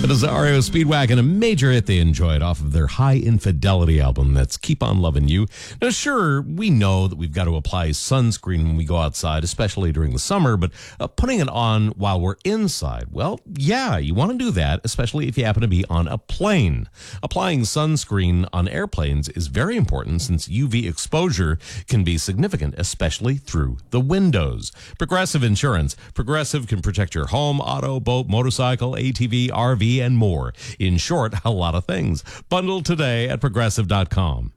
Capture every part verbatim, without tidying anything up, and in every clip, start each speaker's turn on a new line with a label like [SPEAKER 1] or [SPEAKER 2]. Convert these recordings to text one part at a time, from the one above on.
[SPEAKER 1] It is R E O Speedwagon, a major hit they enjoyed off of their High Infidelity album. That's Keep On Loving You. Now, sure, we know that we've got to apply sunscreen when we go outside, especially during the summer, but uh, putting it on while we're inside, well, yeah, you want to do that, especially if you happen to be on a plane. Applying sunscreen on airplanes is very important since U V exposure can be significant, especially through the windows. Progressive Insurance. Progressive can protect your home, auto, boat, motorcycle, A T V, R V, and more. In short, a lot of things. Bundle today at progressive dot com.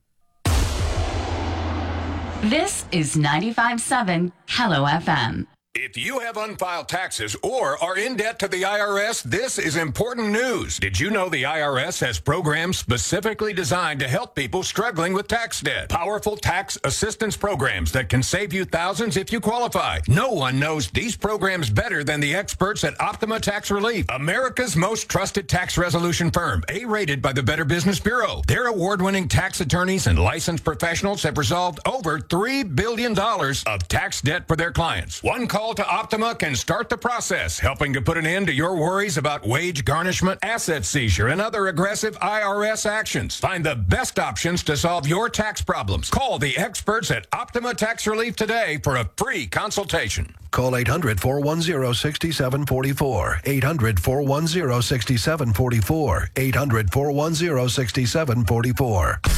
[SPEAKER 2] This is ninety-five point seven Hello F M.
[SPEAKER 3] If you have unfiled taxes or are in debt to the I R S, this is important news. Did you know the I R S has programs specifically designed to help people struggling with tax debt? Powerful tax assistance programs that can save you thousands if you qualify. No one knows these programs better than the experts at Optima Tax Relief, America's most trusted tax resolution firm, A-rated by the Better Business Bureau. Their award-winning tax attorneys and licensed professionals have resolved over three billion dollars of tax debt for their clients. One call to Optima can start the process, helping to put an end to your worries about wage garnishment, asset seizure, and other aggressive I R S actions. Find the best options to solve your tax problems. Call the experts at Optima Tax Relief today for a free consultation.
[SPEAKER 4] Call eight hundred, four one zero, six seven four four. eight hundred, four one zero, six seven four four. eight hundred, four one zero, six seven four four.